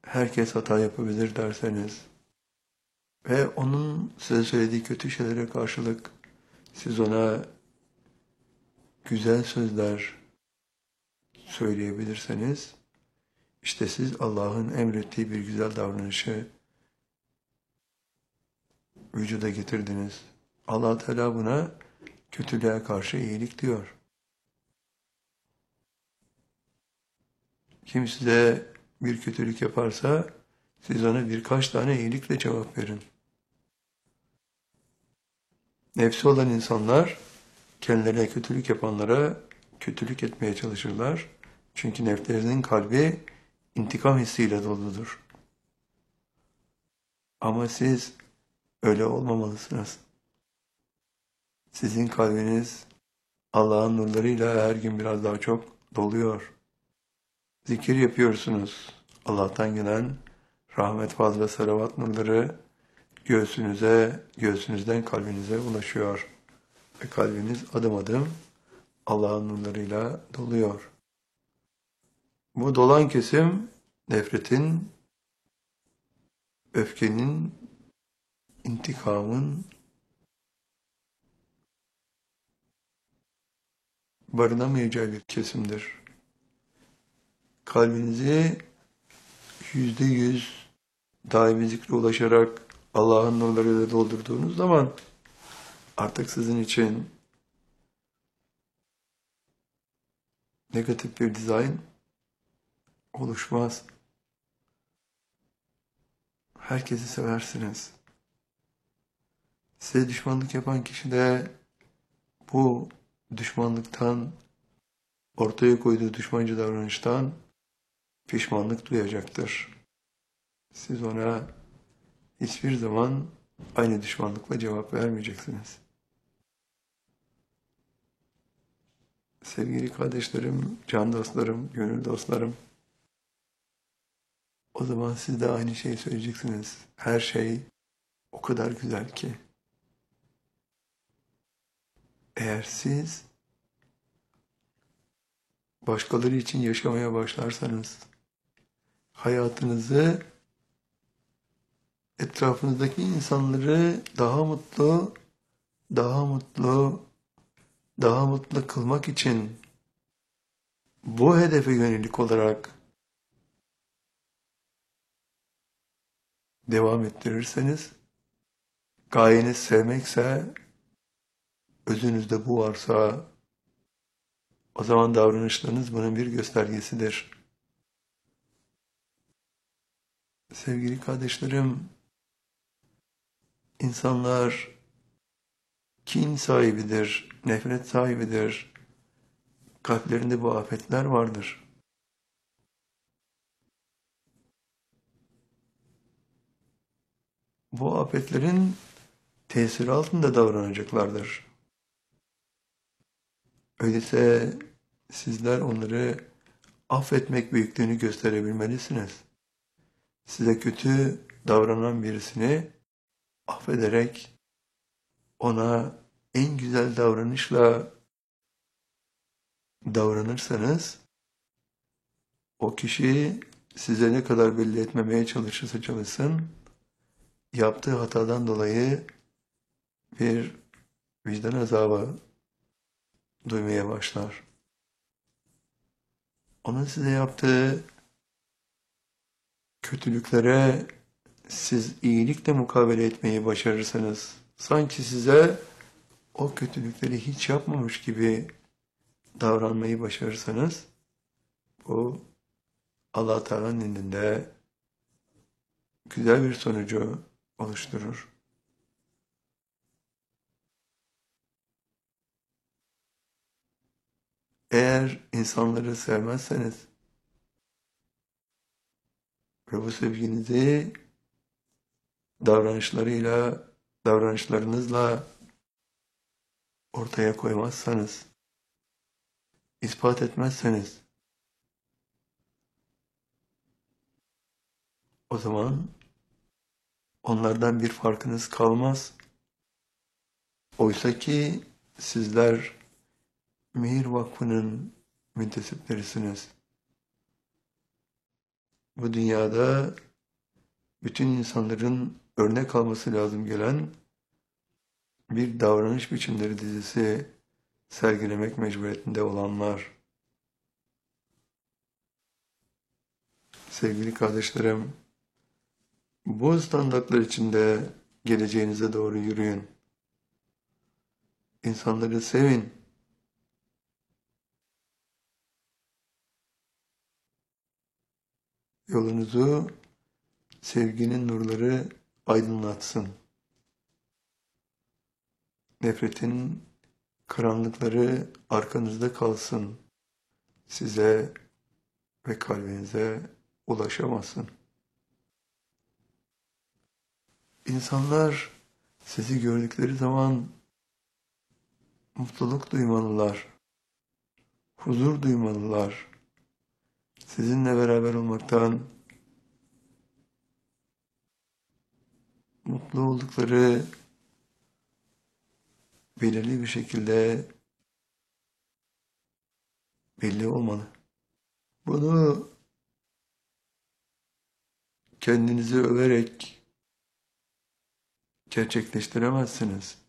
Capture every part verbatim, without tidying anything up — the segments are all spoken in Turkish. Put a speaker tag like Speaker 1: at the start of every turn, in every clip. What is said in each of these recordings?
Speaker 1: herkes hata yapabilir derseniz ve onun size söylediği kötü şeylere karşılık siz ona güzel sözler söyleyebilirseniz, işte siz Allah'ın emrettiği bir güzel davranışı vücuda getirdiniz. Allah Teala buna kötülüğe karşı iyilik diyor. Kim size bir kötülük yaparsa siz ona birkaç tane iyilikle cevap verin. Nefsi olan insanlar kendilerine kötülük yapanlara kötülük etmeye çalışırlar. Çünkü nefslerinin kalbi intikam hissiyle doludur. Ama siz öyle olmamalısınız. Sizin kalbiniz Allah'ın nurlarıyla her gün biraz daha çok doluyor. Zikir yapıyorsunuz. Allah'tan gelen rahmet, fazla ve salavat nurları göğsünüze, göğsünüzden kalbinize ulaşıyor. Ve kalbiniz adım adım Allah'ın nurlarıyla doluyor. Bu dolan kesim nefretin, öfkenin, intikamın barınamayacağı bir kesimdir. Kalbinizi yüzde yüz daimi zikre ulaşarak Allah'ın nurlarıyla doldurduğunuz zaman artık sizin için negatif bir dizayn oluşmaz. Herkesi seversiniz. Size düşmanlık yapan kişi de bu düşmanlıktan, ortaya koyduğu düşmancı davranıştan pişmanlık duyacaktır. Siz ona hiçbir zaman aynı düşmanlıkla cevap vermeyeceksiniz. Sevgili kardeşlerim, can dostlarım, gönül dostlarım, o zaman siz de aynı şeyi söyleyeceksiniz. Her şey o kadar güzel ki. Eğer siz başkaları için yaşamaya başlarsanız, hayatınızı etrafınızdaki insanları daha mutlu, daha mutlu, daha mutlu kılmak için bu hedefe yönelik olarak devam ettirirseniz, gayeniz sevmekse, özünüzde bu varsa, o zaman davranışlarınız bunun bir göstergesidir. Sevgili kardeşlerim, insanlar kin sahibidir, nefret sahibidir. Kalplerinde bu afetler vardır. Bu afetlerin tesiri altında davranacaklardır. Öyleyse sizler onları affetmek büyüklüğünü gösterebilmelisiniz. Size kötü davranan birisini affederek ona en güzel davranışla davranırsanız, o kişi size ne kadar belli etmemeye çalışırsa çalışsın, yaptığı hatadan dolayı bir vicdan azabı duymaya başlar. Onun size yaptığı kötülüklere siz iyilikle mukabele etmeyi başarırsanız, sanki size o kötülükleri hiç yapmamış gibi davranmayı başarırsanız, bu Allah Teala'nın indinde güzel bir sonucu oluşturur. Eğer insanları sevmezseniz ve bu sevginizi davranışlarıyla, davranışlarınızla ortaya koymazsanız, ispat etmezseniz, o zaman onlardan bir farkınız kalmaz. Oysa ki sizler Mihir Vakfı'nın müntesiplerisiniz. bu dünyada bütün insanların örnek alması lazım gelen bir davranış biçimleri dizisi sergilemek mecburiyetinde olanlar. Sevgili kardeşlerim, bu standartlar içinde geleceğinize doğru yürüyün. İnsanları sevin. Yolunuzu sevginin nurları aydınlatsın. Nefretin karanlıkları arkanızda kalsın. Size ve kalbinize ulaşamasın. İnsanlar sizi gördükleri zaman mutluluk duymalılar, huzur duymalılar. Sizinle beraber olmaktan mutlu oldukları belirli bir şekilde belli olmalı. Bunu kendinizi överek gerçekleştiremezsiniz.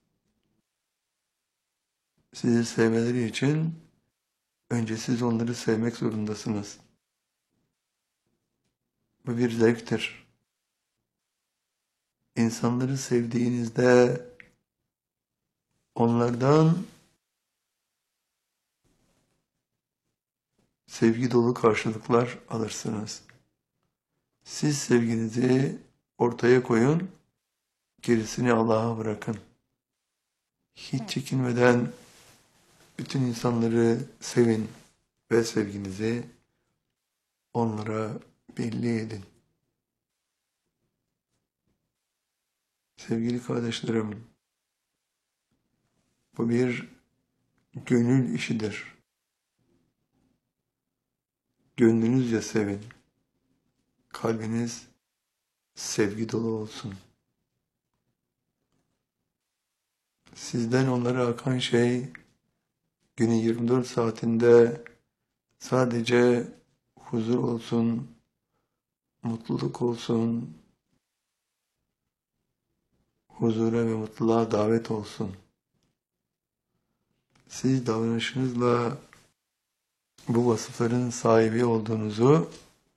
Speaker 1: Sizi sevmeleri için önce siz onları sevmek zorundasınız. Bu bir zevktir. İnsanları sevdiğinizde onlardan sevgi dolu karşılıklar alırsınız. Siz sevginizi ortaya koyun, gerisini Allah'a bırakın. Hiç çekinmeden bütün insanları sevin ve sevginizi onlara belli edin. Sevgili kardeşlerim, bu bir gönül işidir. Gönlünüzce sevin. Kalbiniz sevgi dolu olsun. Sizden onlara akan şey günün yirmi dört saatinde sadece huzur olsun, mutluluk olsun, huzura ve mutluluğa davet olsun. Siz davranışınızla bu vasıfların sahibi olduğunuzu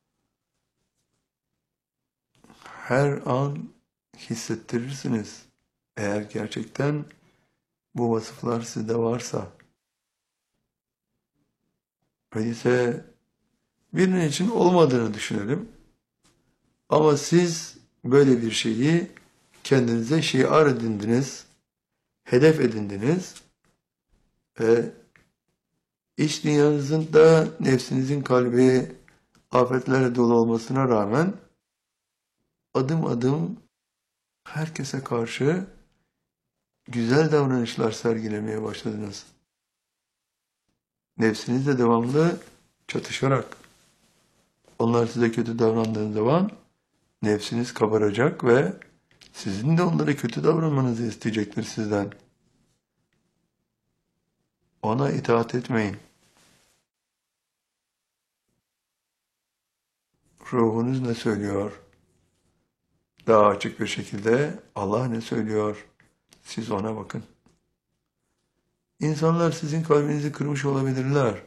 Speaker 1: her an hissettirirsiniz. Eğer gerçekten bu vasıflar sizde varsa. Öyleyse birinin için olmadığını düşünelim. Ama siz böyle bir şeyi kendinize şiar edindiniz, hedef edindiniz ve iç dünyanızın da nefsinizin kalbi afetlerle dolu olmasına rağmen adım adım herkese karşı güzel davranışlar sergilemeye başladınız. Nefsinizle devamlı çatışarak. Onlar size kötü davrandığınız zaman nefsiniz kabaracak ve sizin de onlara kötü davranmanızı isteyecektir sizden. Ona itaat etmeyin. Ruhunuz ne söylüyor? Daha açık bir şekilde Allah ne söylüyor? Siz ona bakın. İnsanlar sizin kalbinizi kırmış olabilirler.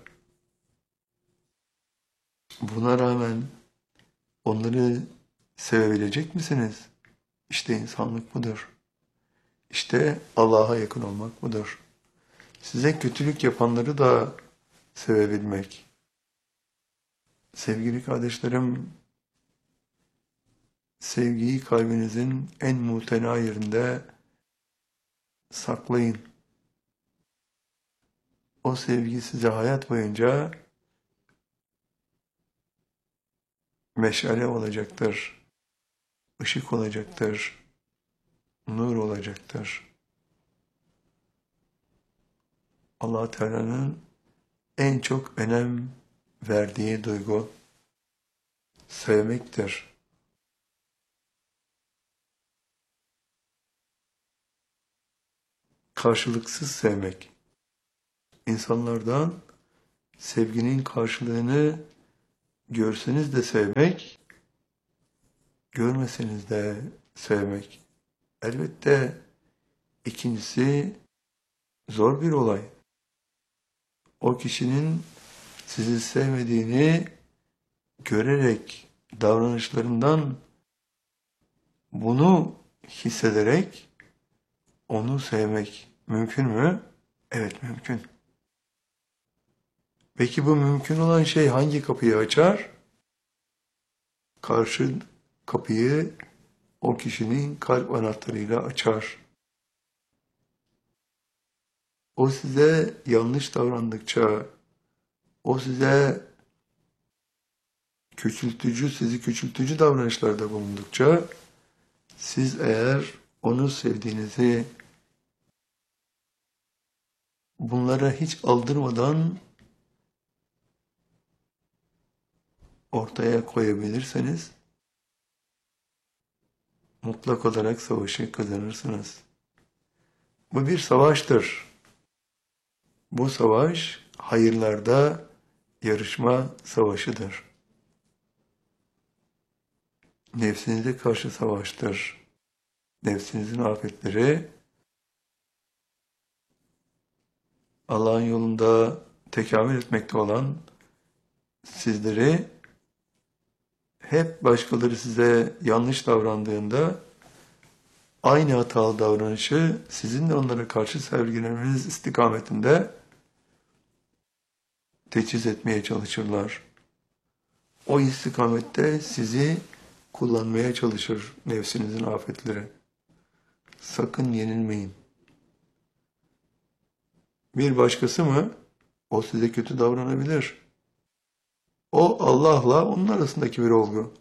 Speaker 1: Buna rağmen onları sevebilecek misiniz? İşte insanlık budur. İşte Allah'a yakın olmak budur. Size kötülük yapanları da sevebilmek. Sevgili kardeşlerim, sevgiyi kalbinizin en muhtena yerinde saklayın. O sevgi size hayat boyunca meşale olacaktır, ışık olacaktır, nur olacaktır. Allah Teala'nın en çok önem verdiği duygu sevmektir. Karşılıksız sevmek. İnsanlardan sevginin karşılığını görseniz de sevmek, görmeseniz de sevmek. Elbette ikincisi zor bir olay. O kişinin sizi sevmediğini görerek, davranışlarından bunu hissederek onu sevmek mümkün mü? Evet, mümkün. Peki bu mümkün olan şey hangi kapıyı açar? Karşı kapıyı o kişinin kalp anahtarıyla açar. O size yanlış davrandıkça, o size küçültücü, sizi küçültücü davranışlarda bulundukça, siz eğer onu sevdiğinizi bunlara hiç aldırmadan ortaya koyabilirseniz, mutlak olarak savaşı kazanırsınız. Bu bir savaştır. Bu savaş hayırlarda yarışma savaşıdır. Nefsinize karşı savaştır. Nefsinizin afetleri Allah'ın yolunda tekamül etmekte olan sizleri hep başkaları size yanlış davrandığında aynı hatalı davranışı sizin de onlara karşı sergilemeniz istikametinde teçhiz etmeye çalışırlar. O istikamette sizi kullanmaya çalışır nefsinizin afetleri. Sakın yenilmeyin. Bir başkası mı? O size kötü davranabilir. O Allah'la onun arasındaki bir olgu.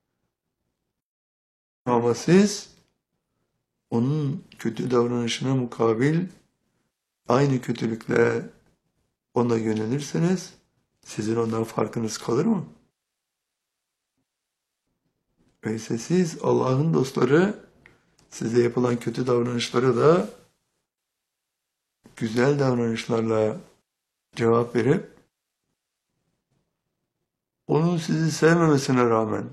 Speaker 1: Ama siz onun kötü davranışına mukabil aynı kötülükle ona yönelirseniz sizin ondan farkınız kalır mı? Öyleyse siz Allah'ın dostları size yapılan kötü davranışlara da güzel davranışlarla cevap verip onun sizi sevmemesine rağmen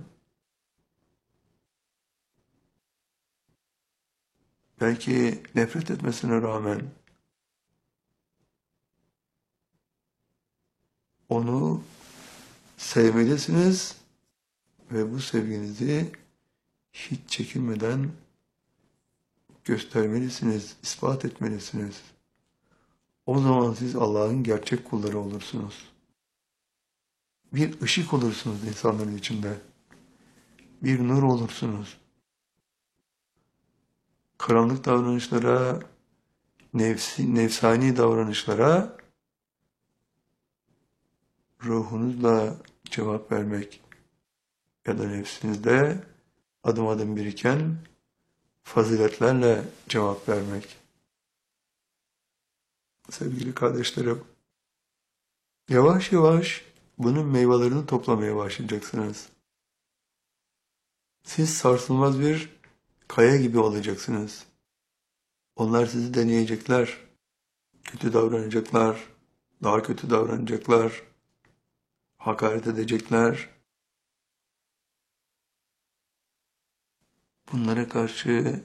Speaker 1: belki nefret etmesine rağmen onu sevmelisiniz ve bu sevginizi hiç çekinmeden göstermelisiniz, ispat etmelisiniz. O zaman siz Allah'ın gerçek kulları olursunuz. Bir ışık olursunuz insanların içinde. Bir nur olursunuz. Karanlık davranışlara, nefsi, nefsani davranışlara ruhunuzla cevap vermek ya da nefsinizde adım adım biriken faziletlerle cevap vermek. Sevgili kardeşlerim, yavaş yavaş bunun meyvelerini toplamaya başlayacaksınız. Siz sarsılmaz bir kaya gibi olacaksınız. Onlar sizi deneyecekler, kötü davranacaklar, daha kötü davranacaklar, hakaret edecekler. Bunlara karşı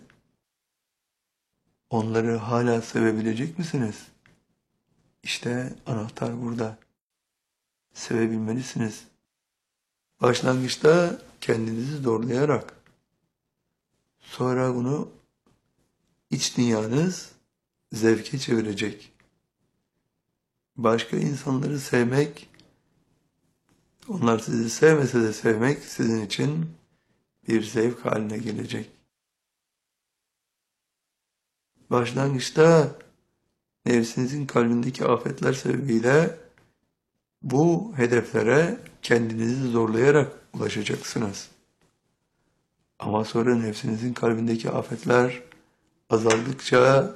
Speaker 1: onları hala sevebilecek misiniz? İşte anahtar burada. Sevebilmelisiniz. Başlangıçta kendinizi zorlayarak, sonra bunu iç dünyanız zevke çevirecek. Başka insanları sevmek, onlar sizi sevmese de sevmek sizin için bir zevk haline gelecek. Başlangıçta nefsinizin kalbindeki afetler sebebiyle bu hedeflere kendinizi zorlayarak ulaşacaksınız. Ama sonra nefsinizin kalbindeki afetler azaldıkça,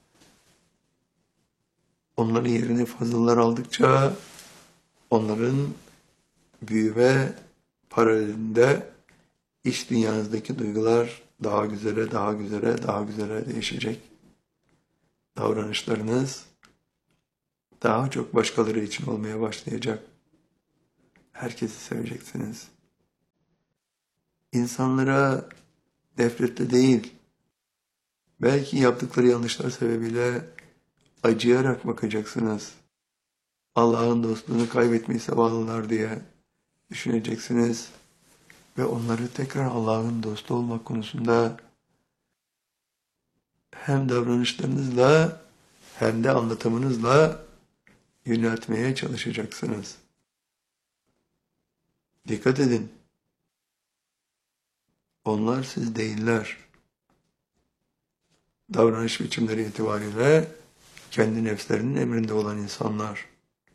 Speaker 1: onların yerini fazlalar aldıkça, onların büyüme paralelinde iç dünyanızdaki duygular daha güzele, daha güzele, daha güzele değişecek. Davranışlarınız daha çok başkaları için olmaya başlayacak. Herkesi seveceksiniz. İnsanlara nefretle değil, belki yaptıkları yanlışlar sebebiyle acıyarak bakacaksınız. Allah'ın dostluğunu kaybetmeyi sevenler diye düşüneceksiniz ve onları tekrar Allah'ın dostu olmak konusunda hem davranışlarınızla hem de anlatımınızla yöneltmeye çalışacaksınız. Dikkat edin. Onlar siz değiller. Davranış biçimleri itibariyle kendi nefslerinin emrinde olan insanlar.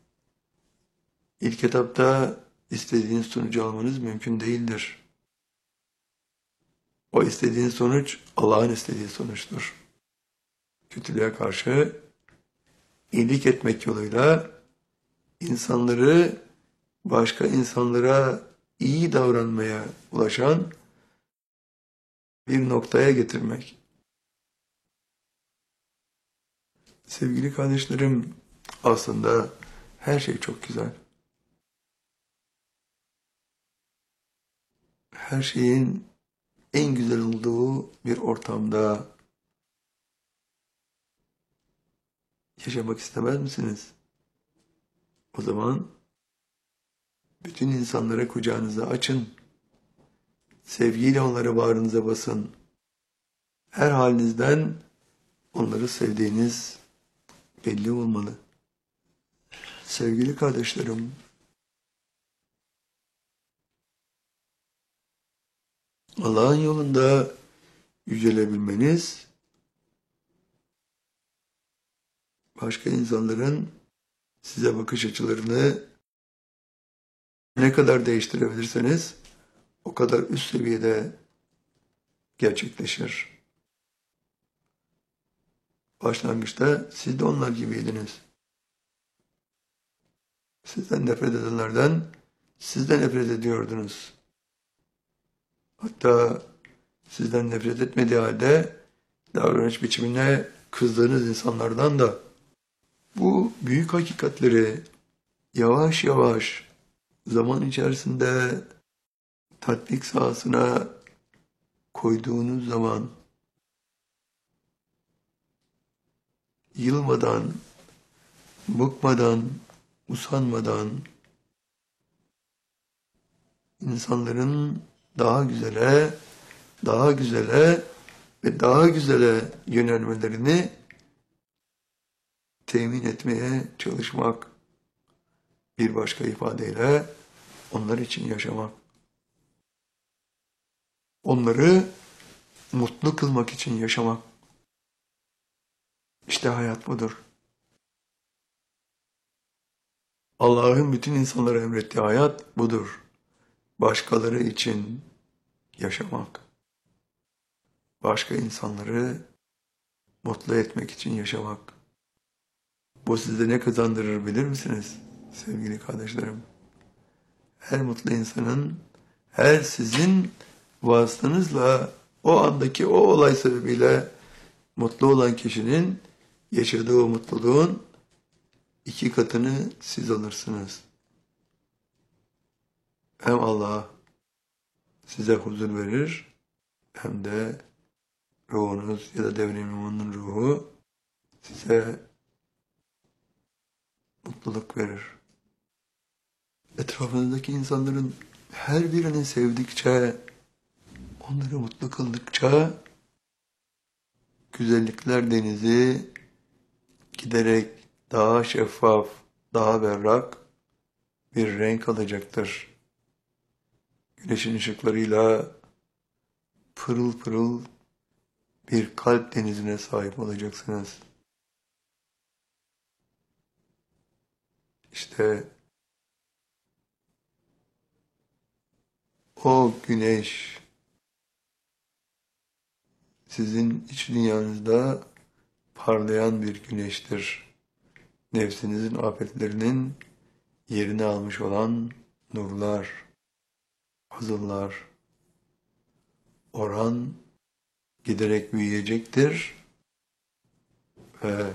Speaker 1: İlk etapta istediğiniz sonucu almanız mümkün değildir. O istediğin sonuç Allah'ın istediği sonuçtur. Kötülüğe karşı iyilik etmek yoluyla insanları başka insanlara iyi davranmaya ulaşan bir noktaya getirmek. Sevgili kardeşlerim, aslında her şey çok güzel. Her şeyin en güzel olduğu bir ortamda yaşamak istemez misiniz? O zaman bütün insanlara kucağınızı açın. Sevgiyle onları bağrınıza basın. Her halinizden onları sevdiğiniz belli olmalı. Sevgili kardeşlerim, Allah'ın yolunda yücelebilmeniz, başka insanların size bakış açılarını ne kadar değiştirebilirseniz o kadar üst seviyede gerçekleşir. Başlangıçta siz de onlar gibiydiniz. Sizden nefret edenlerden siz de nefret ediyordunuz. Hatta sizden nefret etmediği halde davranış biçimine kızdığınız insanlardan da bu büyük hakikatleri yavaş yavaş zaman içerisinde tatbik sahasına koyduğunuz zaman yılmadan, bıkmadan, usanmadan insanların daha güzele, daha güzele ve daha güzele yönelmelerini temin etmeye çalışmak, bir başka ifadeyle onlar için yaşamak. Onları mutlu kılmak için yaşamak. İşte hayat budur. Allah'ın bütün insanlara emrettiği hayat budur. Başkaları için yaşamak. Başka insanları mutlu etmek için yaşamak. Bu size ne kazandırır bilir misiniz sevgili kardeşlerim? Her mutlu insanın, her sizin vasıtanızla o andaki o olay sebebiyle mutlu olan kişinin yaşadığı o mutluluğun iki katını siz alırsınız. Hem Allah size huzur verir hem de ruhunuz ya da devrim imanının ruhu size mutluluk verir. Etrafınızdaki insanların her birini sevdikçe, onları mutlu kıldıkça güzellikler denizi giderek daha şeffaf, daha berrak bir renk alacaktır. Güneşin ışıklarıyla pırıl pırıl bir kalp denizine sahip olacaksınız. İşte o güneş sizin iç dünyanızda parlayan bir güneştir. Nefsinizin afetlerinin yerini almış olan nurlar, fazıllar, oran giderek büyüyecektir ve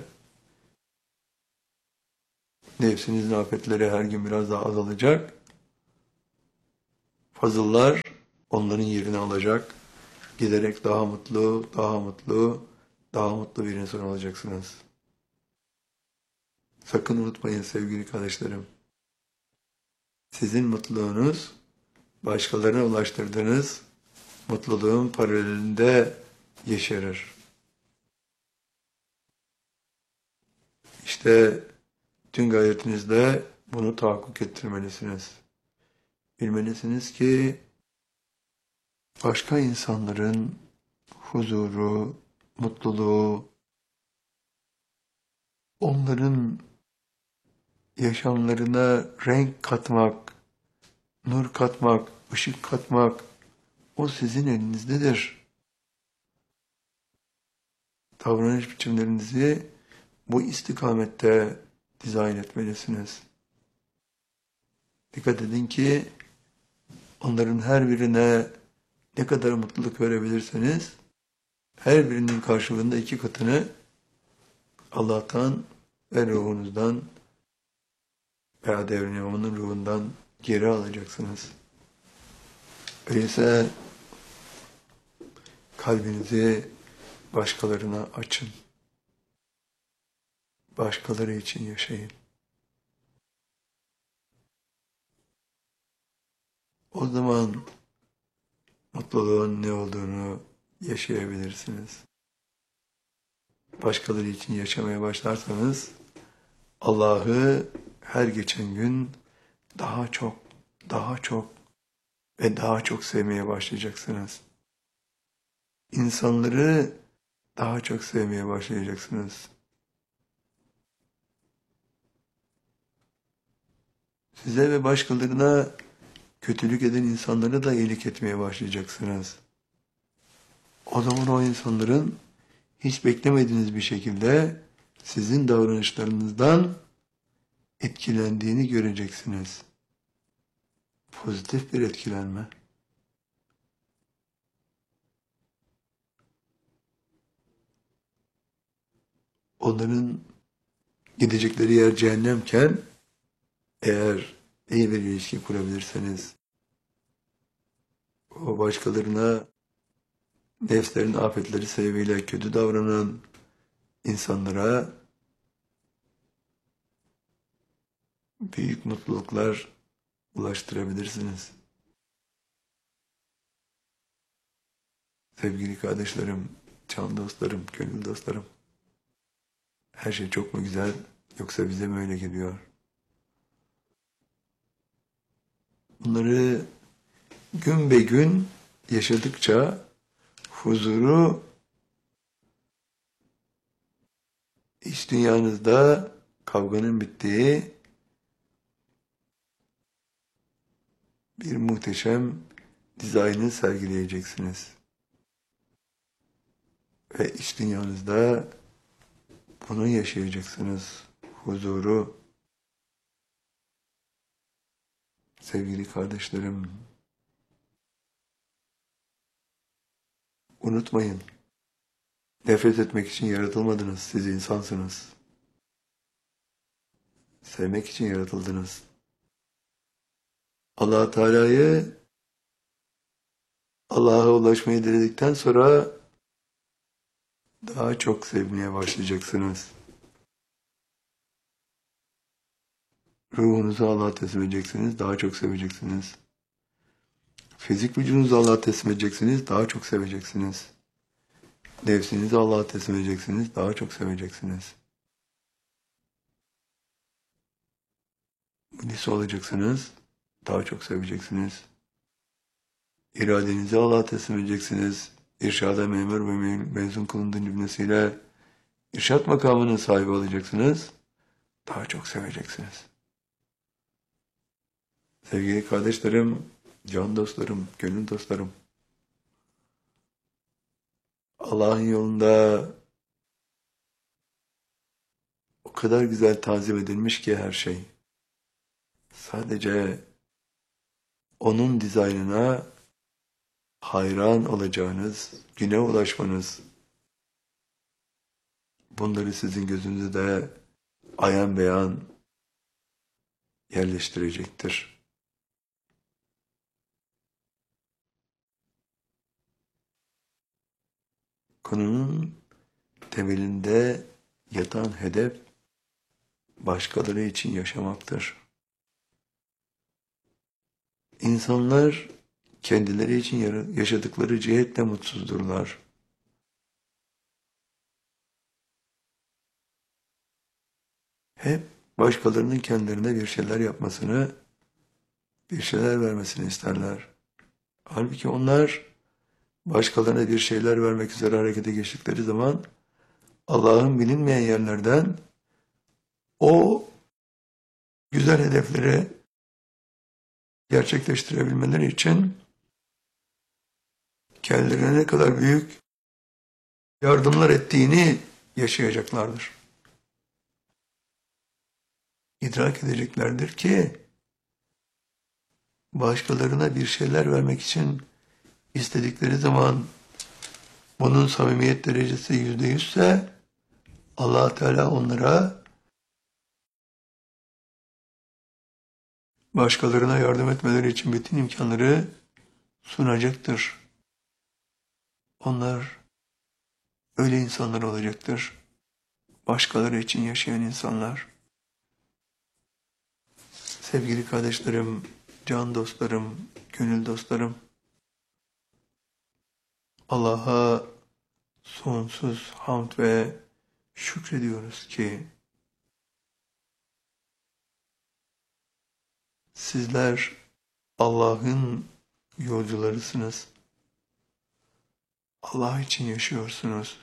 Speaker 1: nefsinizin afetleri her gün biraz daha azalacak. Fazıllar onların yerini alacak. Giderek daha mutlu, daha mutlu, daha mutlu bir insan olacaksınız. Sakın unutmayın sevgili kardeşlerim. Sizin mutluluğunuz, başkalarına ulaştırdığınız mutluluğun paralelinde yeşerir. İşte tüm gayretinizle bunu tahakkuk ettirmelisiniz. Bilmelisiniz ki başka insanların huzuru, mutluluğu, onların yaşamlarına renk katmak, nur katmak, ışık katmak, o sizin elinizdedir. Davranış biçimlerinizi bu istikamette dizayn etmelisiniz. Dikkat edin ki onların her birine ne kadar mutluluk verebilirseniz her birinin karşılığında iki katını Allah'tan ve ruhunuzdan veya devrine onun ruhundan geri alacaksınız. Öyleyse kalbinizi başkalarına açın. Başkaları için yaşayın. O zaman mutluluğun ne olduğunu yaşayabilirsiniz. Başkaları için yaşamaya başlarsanız Allah'ı her geçen gün daha çok, daha çok ve daha çok sevmeye başlayacaksınız. İnsanları daha çok sevmeye başlayacaksınız. Size ve başkalarına kötülük eden insanlara da iyilik etmeye başlayacaksınız. O zaman o insanların hiç beklemediğiniz bir şekilde sizin davranışlarınızdan etkilendiğini göreceksiniz. Pozitif bir etkilenme. Onların gidecekleri yer cehennemken eğer iyi bir ilişki kurabilirseniz, o başkalarına nefslerin afetleri sebebiyle kötü davranan insanlara büyük mutluluklar ulaştırabilirsiniz. Sevgili kardeşlerim, can dostlarım, gönül dostlarım, her şey çok mu güzel yoksa bize mi öyle geliyor? Bunları gün be gün yaşadıkça huzuru iç dünyanızda kavganın bittiği bir muhteşem dizaynı sergileyeceksiniz. Ve iç dünyanızda bunu yaşayacaksınız. Huzuru. Sevgili kardeşlerim, unutmayın. Nefret etmek için yaratılmadınız. Siz insansınız. Sevmek için yaratıldınız. Allah Teala'yı Allah'a ulaşmayı diledikten sonra daha çok sevmeye başlayacaksınız. Ruhunuzu Allah'a teslim edeceksiniz, daha çok seveceksiniz. Fizik vücudunuzu Allah'a teslim edeceksiniz, daha çok seveceksiniz. Nefsinizi Allah'a teslim edeceksiniz, daha çok seveceksiniz. Birisi olacaksınız, daha çok seveceksiniz. İradenizi Allah'a teslim edeceksiniz. İrşada memur ve mezun kılındığın cümlesiyle irşat makamının sahibi olacaksınız, daha çok seveceksiniz. Sevgili kardeşlerim, can dostlarım, gönül dostlarım, Allah'ın yolunda o kadar güzel tanzim edilmiş ki her şey. Sadece onun dizaynına hayran olacağınız, güne ulaşmanız, bunları sizin gözünüzde ayan beyan yerleştirecektir. Konunun temelinde yatan hedef başkaları için yaşamaktır. İnsanlar kendileri için yaşadıkları cihetle mutsuzdurlar. Hep başkalarının kendilerine bir şeyler yapmasını, bir şeyler vermesini isterler. Halbuki onlar başkalarına bir şeyler vermek üzere harekete geçtikleri zaman Allah'ın bilinmeyen yerlerden o güzel hedefleri gerçekleştirebilmeleri için kendilerine ne kadar büyük yardımlar ettiğini yaşayacaklardır. İdrak edeceklerdir ki başkalarına bir şeyler vermek için istedikleri zaman bunun samimiyet derecesi yüzde yüzse Allah Teala onlara başkalarına yardım etmeleri için bütün imkanları sunacaktır. Onlar öyle insanlar olacaktır. Başkaları için yaşayan insanlar. Sevgili kardeşlerim, can dostlarım, gönül dostlarım, Allah'a sonsuz hamd ve şükrediyoruz ki sizler Allah'ın yolcularısınız. Allah için yaşıyorsunuz.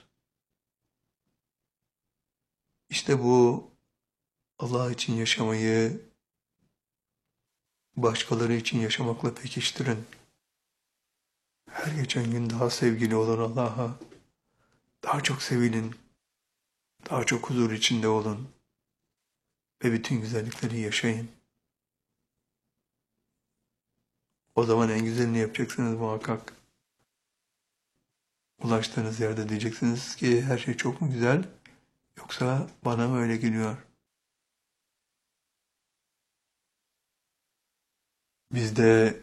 Speaker 1: İşte bu Allah için yaşamayı başkaları için yaşamakla pekiştirin. Her geçen gün daha sevgili olun Allah'a. Daha çok sevilin. Daha çok huzur içinde olun. Ve bütün güzellikleri yaşayın. O zaman en güzelini yapacaksınız muhakkak. Ulaştığınız yerde diyeceksiniz ki her şey çok mu güzel, yoksa bana mı öyle geliyor? Biz de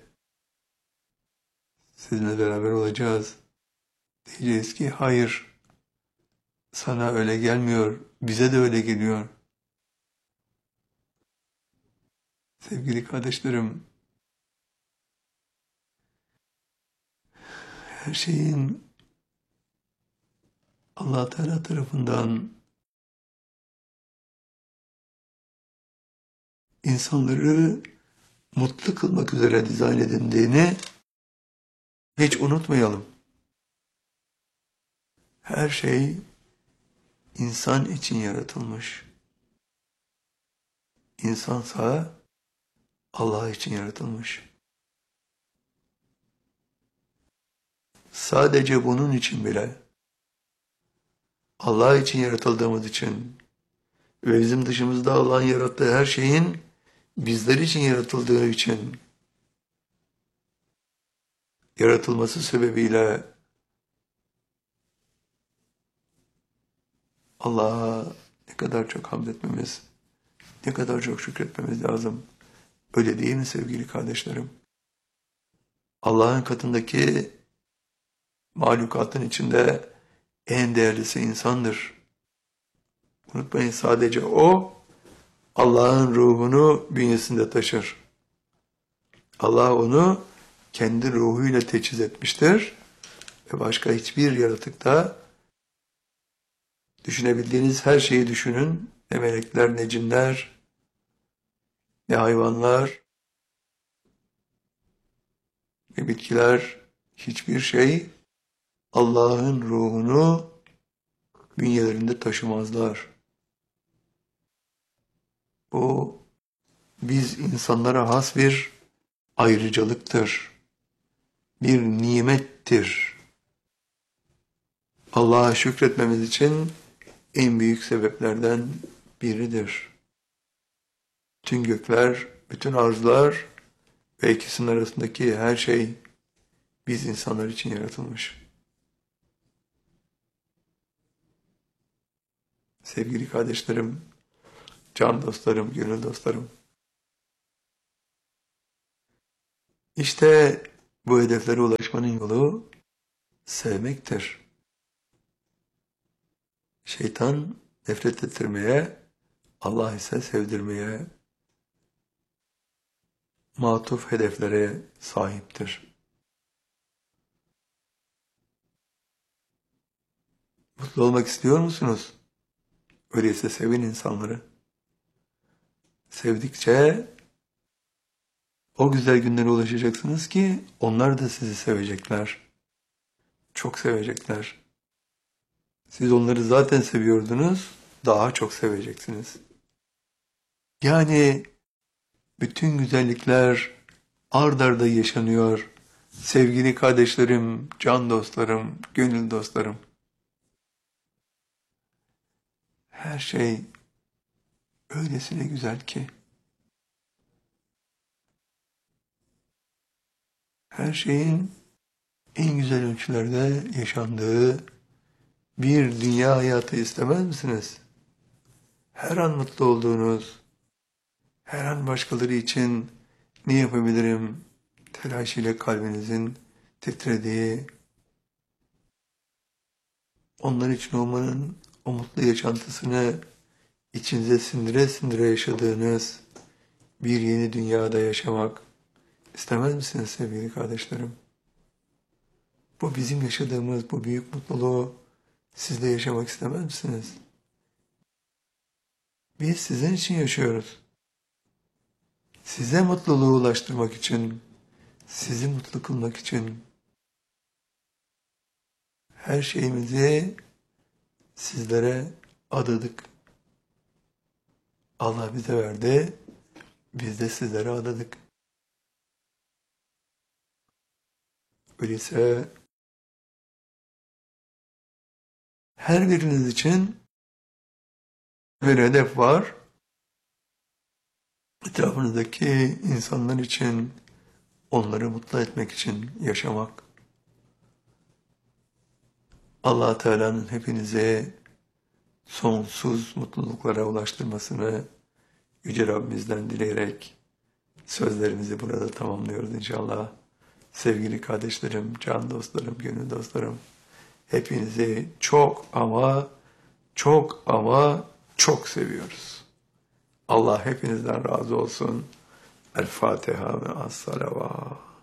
Speaker 1: sizinle beraber olacağız. Diyeceğiz ki hayır, sana öyle gelmiyor, bize de öyle geliyor. Sevgili kardeşlerim, her şeyin Allah Teala tarafından insanları mutlu kılmak üzere dizayn edildiğini hiç unutmayalım. Her şey insan için yaratılmış. İnsansa Allah için yaratılmış. Sadece bunun için bile, Allah için yaratıldığımız için ve bizim dışımızda Allah'ın yarattığı her şeyin bizler için yaratıldığı için yaratılması sebebiyle Allah'a ne kadar çok hamd etmemiz, ne kadar çok şükretmemiz lazım. Öyle değil mi sevgili kardeşlerim? Allah'ın katındaki mahlukatın içinde en değerlisi insandır. Unutmayın, sadece o Allah'ın ruhunu bünyesinde taşır. Allah onu kendi ruhuyla teçhiz etmiştir. Ve başka hiçbir yaratıkta düşünebildiğiniz her şeyi düşünün. Ne melekler, ne cinler, ne hayvanlar, ne bitkiler, hiçbir şey Allah'ın ruhunu bünyelerinde taşımazlar. Bu biz insanlara has bir ayrıcalıktır. Bir nimettir. Allah'a şükretmemiz için en büyük sebeplerden biridir. Bütün gökler, bütün arzlar ve ikisinin arasındaki her şey biz insanlar için yaratılmış. Sevgili kardeşlerim, can dostlarım, gönül dostlarım. İşte bu hedeflere ulaşmanın yolu sevmektir. Şeytan nefret ettirmeye, Allah ise sevdirmeye matuf hedeflere sahiptir. Mutlu olmak istiyor musunuz? Öyleyse sevin insanları. Sevdikçe o güzel günlere ulaşacaksınız ki onlar da sizi sevecekler. Çok sevecekler. Siz onları zaten seviyordunuz, daha çok seveceksiniz. Yani bütün güzellikler ard arda yaşanıyor. Sevgili kardeşlerim, can dostlarım, gönül dostlarım. Her şey öylesine güzel ki. Her şeyin en güzel ölçülerde yaşandığı bir dünya hayatı istemez misiniz? Her an mutlu olduğunuz, her an başkaları için ne yapabilirim telaş ile kalbinizin titrediği, onlar için olmanın o mutlu yaşantısını içinize sindire sindire yaşadığınız bir yeni dünyada yaşamak istemez misiniz sevgili kardeşlerim? Bu bizim yaşadığımız bu büyük mutluluğu siz de yaşamak istemez misiniz? Biz sizin için yaşıyoruz. Size mutluluğu ulaştırmak için, sizi mutlu kılmak için her şeyimizi sizlere adadık. Allah bize verdi, biz de sizlere adadık. Öyleyse her biriniz için bir hedef var. Etrafınızdaki insanlar için, onları mutlu etmek için yaşamak. Allah Teala'nın hepinize sonsuz mutluluklara ulaştırmasını Yüce Rabbimizden dileyerek sözlerimizi burada tamamlıyoruz inşallah. Sevgili kardeşlerim, can dostlarım, gönül dostlarım, hepinizi çok ama çok ama çok seviyoruz. Allah hepinizden razı olsun. El Fatiha ve as-salavat.